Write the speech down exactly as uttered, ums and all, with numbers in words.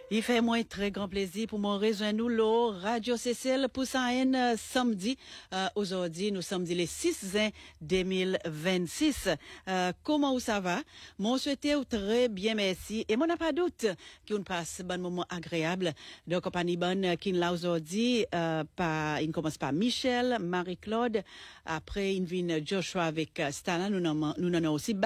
Il fait moi très grand plaisir pour moi rejoindre nous l'eau Radio Cécile pour ça un samedi. Euh, aujourd'hui, nous sommes le six juin deux mille vingt-six. Euh, comment où ça va? Mon souhaité très bien merci et mon n'a pas doute qu'on passe un bon moment agréable de compagnie bonne qui là aujourd'hui. Euh, par, il commence par Michel, Marie-Claude. Après, il vient Joshua avec Stana. Nous nous nous aussi